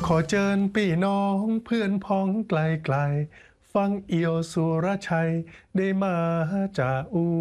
ขอเชิญพี่น้องเพื่อนพ้องไกลๆฟังเอี่ยวสุรชัยได้มาจาก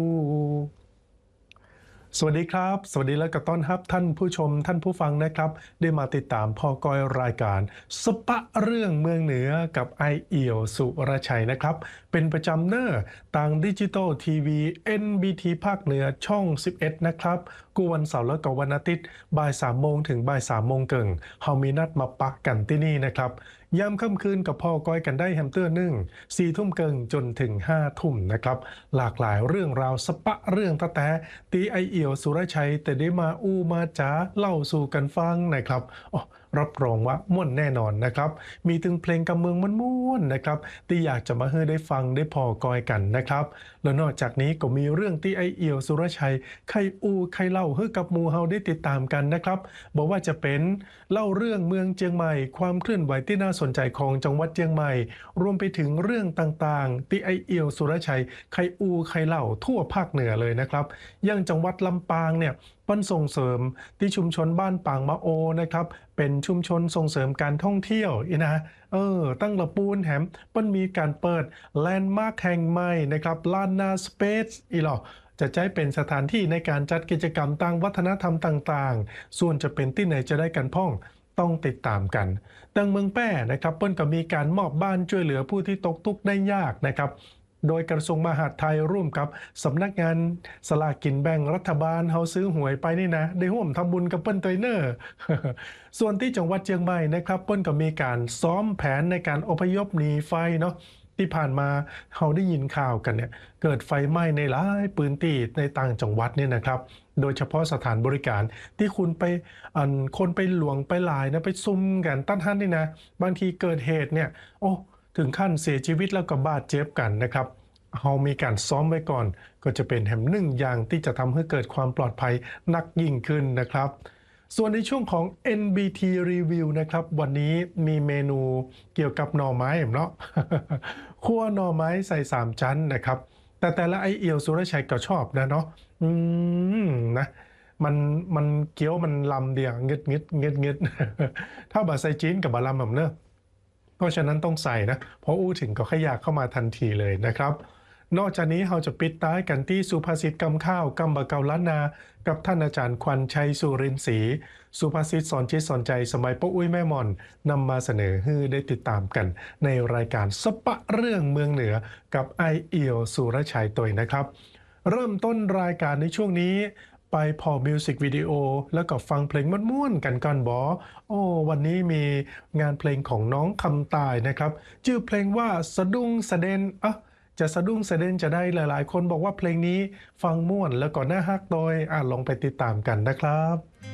สวัสดีครับสวัสดีและก็ต้อนรับท่านผู้ชมท่านผู้ฟังนะครับได้มาติดตามพอกอยรายการสปะเรื่องเมืองเหนือกับไอเอี่ยวสุรชัยนะครับเป็นประจำเนอร์ต่างดิจิตอลทีวี NBT ภาคเหนือช่อง 11นะครับกูวันเสาร์และก็วันอาทิตย์บ่าย3โมงถึงบ่าย3โมงเกิงเฮามีนัดมาปักกันที่นี่นะครับยามค่ำคืนกับพ่อกอยกันได้แฮมเตอร์1 4 ทุ่มเกิงจนถึง5 ทุ่มนะครับหลากหลายเรื่องราวสปะเรื่องตะแต่ตีไอเอี่ยวสุรชัยแต่ได้มาอู้มาจ๋าเล่าสู่กันฟังนะครับรับรองว่าม่วนแน่นอนนะครับมีถึงเพลงกำเมืองมันม่วนนะครับที่อยากจะมาให้ได้ฟังได้พอกอยกันนะครับแล้วนอกจากนี้ก็มีเรื่องที่ไอเอี่ยวสุรชัยใครอู้ใครเล่าให้กับหมู่เฮาได้ติดตามกันนะครับบอกว่าจะเป็นเล่าเรื่องเมืองเชียงใหม่ความเคลื่อนไหวที่น่าสนใจของจังหวัดเชียงใหม่รวมไปถึงเรื่องต่างๆที่ไอเอี่ยวสุรชัยใครอู้ใครเล่าทั่วภาคเหนือเลยนะครับอย่างจังหวัดลำปางเนี่ยปั้นส่งเสริมที่ชุมชนบ้านปางมะโอนะครับเป็นชุมชนส่งเสริมการท่องเที่ยวนะตั้งละปูนแถมปั้นมีการเปิดแลนด์มาร์คแห่งใหม่นะครับลานนาสเปซอีหรอจะใช้เป็นสถานที่ในการจัดกิจกรรมต่างวัฒนธรรมต่างๆส่วนจะเป็นที่ไหนจะได้กันพ่องต้องติดตามกันตั้งเมืองแป้นะครับเปิ้นก็มีการมอบบ้านช่วยเหลือผู้ที่ตกทุกข์ได้ยากนะครับโดยกระทรวงมหาดไทยร่วมกับสำนักงานสลากกินแบ่งรัฐบาลเฮาซื้อหวยไปนี่นะได้ร่วมทำบุญกับเปิ้นตัวเนอร์ ส่วนที่จังหวัดเชียงใหม่นะครับเปิ้นก็มีการซ้อมแผนในการอพยพหนีไฟเนาะที่ผ่านมาเราได้ยินข่าวกันเนี่ยเกิดไฟไหม้ในหลายพื้นที่ในต่างจังหวัดเนี่ยนะครับโดยเฉพาะสถานบริการที่คุณไปคนไปหลวงไปหลายนะไปซุ่มกันตั้นท่านนี่นะบางทีเกิดเหตุเนี่ยถึงขั้นเสียชีวิตแล้วก็บาดเจ็บกันนะครับเรามีการซ้อมไว้ก่อนก็จะเป็นแห่งหนึ่งอย่างที่จะทำให้เกิดความปลอดภัยนักยิ่งขึ้นนะครับส่วนในช่วงของ NBT Review นะครับวันนี้มีเมนูเกี่ยวกับหน่อไม้เนาะ คั่วหน่อไม้ใส่3ชั้นนะครับแต่ละไอเอี่ยวสุรชัยก็ชอบนะเนาะนะมันเกี๊ยวมันลำเดียวเงึดเงึดเงึดเงึด ถ้าบะใส่จีนกับบะลำแบบเนอะเพราะฉะนั้นต้องใส่นะเพราะอู้ถึงก็ขยากเข้ามาทันทีเลยนะครับนอกจากนี้เราจะปิดท้ายกันที่สุภาษิตกำข้าวกำบะเกาล้านนากับท่านอาจารย์ควันชัยสุรินทร์ศรีสุภาษิตสอนจิตสอนใจสมัยป้าอุ้ยแม่มอนนำมาเสนอให้ได้ติดตามกันในรายการสปะเรื่องเมืองเหนือกับไอเอี่ยวสุรชัยตัวนะครับเริ่มต้นรายการในช่วงนี้ไปพอมิวสิกวิดีโอแล้วก็ฟังเพลงม่วนๆกันก่อนวันนี้มีงานเพลงของน้องคำตายนะครับชื่อเพลงว่าสะดุ้งสะเด็นจะสะดุ้งสะเด็นจะได้หลายๆคนบอกว่าเพลงนี้ฟังม่วนแล้วก็น่าฮักโดยลองไปติดตามกันนะครับ